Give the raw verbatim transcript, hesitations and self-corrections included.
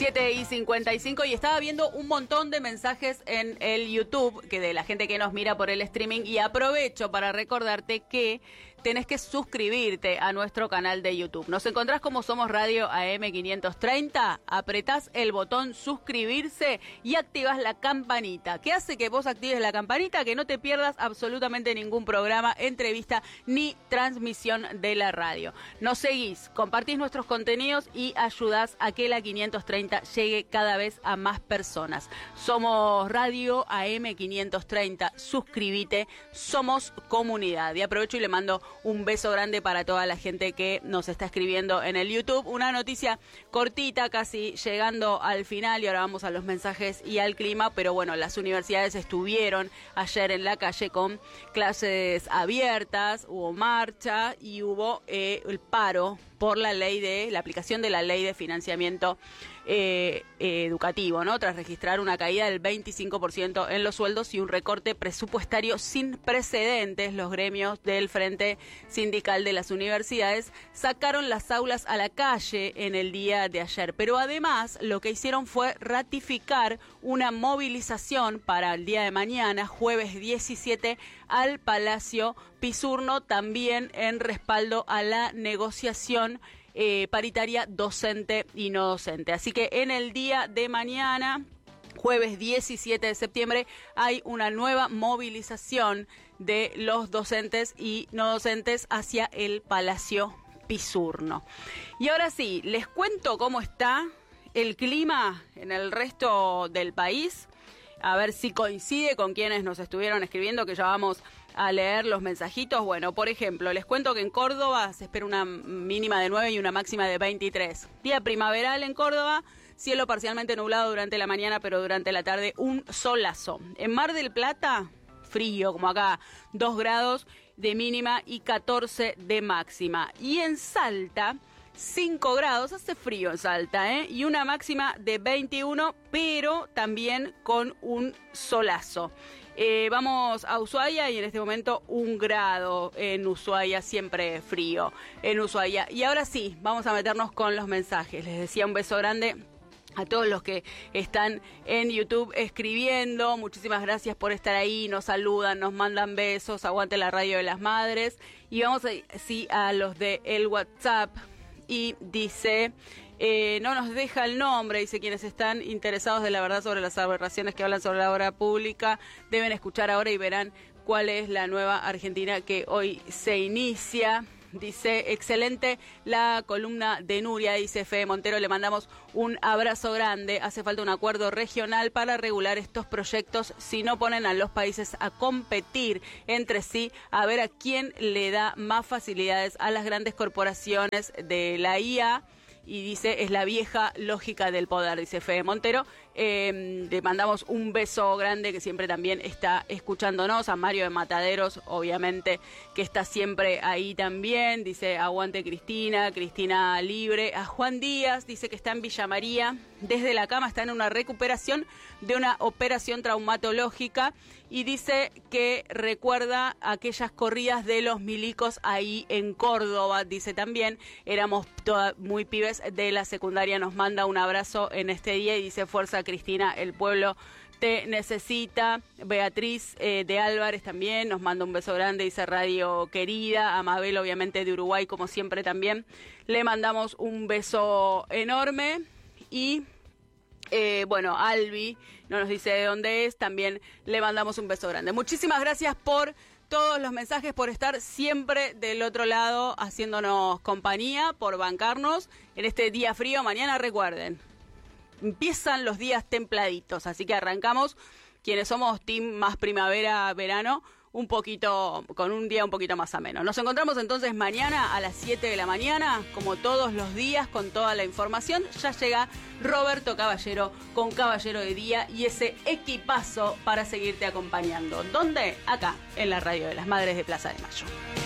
siete y cincuenta y cinco y estaba viendo un montón de mensajes en el YouTube que de la gente que nos mira por el streaming y aprovecho para recordarte que tenés que suscribirte a nuestro canal de YouTube. Nos encontrás como Somos Radio A M quinientos treinta, apretás el botón suscribirse y activás la campanita. ¿Qué hace que vos actives la campanita? Que no te pierdas absolutamente ningún programa, entrevista ni transmisión de la radio. Nos seguís, compartís nuestros contenidos y ayudás a que la quinientos treinta llegue cada vez a más personas. Somos Radio A M quinientos treinta, suscríbete, somos comunidad. Y aprovecho y le mando un beso grande para toda la gente que nos está escribiendo en el YouTube. Una noticia cortita, casi llegando al final, y ahora vamos a los mensajes y al clima, pero bueno, las universidades estuvieron ayer en la calle con clases abiertas, hubo marcha y hubo eh, el paro por la ley de, la aplicación de la ley de financiamiento eh, eh, educativo, ¿no? Tras registrar una caída del veinticinco por ciento en los sueldos y un recorte presupuestario sin precedentes, los gremios del Frente Sindical de las Universidades sacaron las aulas a la calle en el día de ayer. Pero además lo que hicieron fue ratificar una movilización para el día de mañana, jueves diecisiete, al Palacio Pisurno, también en respaldo a la negociación Eh, paritaria docente y no docente. Así que en el día de mañana, jueves diecisiete de septiembre, hay una nueva movilización de los docentes y no docentes hacia el Palacio Pisurno. Y ahora sí, les cuento cómo está el clima en el resto del país, a ver si coincide con quienes nos estuvieron escribiendo, que ya vamos a leer los mensajitos. Bueno, por ejemplo, les cuento que en Córdoba se espera una mínima de nueve y una máxima de veintitrés. Día primaveral en Córdoba, cielo parcialmente nublado durante la mañana, pero durante la tarde un solazo. En Mar del Plata, frío, como acá, dos grados de mínima y catorce de máxima. Y en Salta, cinco grados, hace frío en Salta, ¿eh? Y una máxima de veintiuno, pero también con un solazo. Eh, vamos a Ushuaia y en este momento un grado en Ushuaia, siempre frío en Ushuaia. Y ahora sí, vamos a meternos con los mensajes. Les decía un beso grande a todos los que están en YouTube escribiendo. Muchísimas gracias por estar ahí, nos saludan, nos mandan besos, aguante la radio de las madres. Y vamos a, sí, a los de el WhatsApp. Y dice, eh, no nos deja el nombre, dice, quienes están interesados de la verdad sobre las aberraciones que hablan sobre la obra pública deben escuchar ahora y verán cuál es la nueva Argentina que hoy se inicia. Dice, excelente la columna de Nuria, dice Fede Montero, le mandamos un abrazo grande. Hace falta un acuerdo regional para regular estos proyectos, si no ponen a los países a competir entre sí, a ver a quién le da más facilidades a las grandes corporaciones de la I A. Y dice, es la vieja lógica del poder, dice Fede Montero. Eh, le mandamos un beso grande, que siempre también está escuchándonos. A Mario de Mataderos, obviamente, que está siempre ahí también. Dice, aguante Cristina, Cristina libre. A Juan Díaz, dice que está en Villa María. Desde la cama está en una recuperación de una operación traumatológica. Y dice que recuerda aquellas corridas de los milicos ahí en Córdoba. Dice también, éramos toda, muy pibes de la secundaria. Nos manda un abrazo en este día y dice, fuerza Cristina, el pueblo te necesita. Beatriz eh, de Álvarez también nos manda un beso grande, dice radio querida. A Mabel, obviamente de Uruguay, como siempre también le mandamos un beso enorme. Y Eh, bueno, Albi no nos dice de dónde es, también le mandamos un beso grande. Muchísimas gracias por todos los mensajes, por estar siempre del otro lado haciéndonos compañía, por bancarnos en este día frío. Mañana, recuerden, empiezan los días templaditos, así que arrancamos, quienes somos team más primavera-verano, un poquito, con un día un poquito más ameno. Nos encontramos entonces mañana a las siete de la mañana, como todos los días, con toda la información. Ya llega Roberto Caballero con Caballero de Día y ese equipazo para seguirte acompañando. ¿Dónde? Acá, en la radio de las Madres de Plaza de Mayo.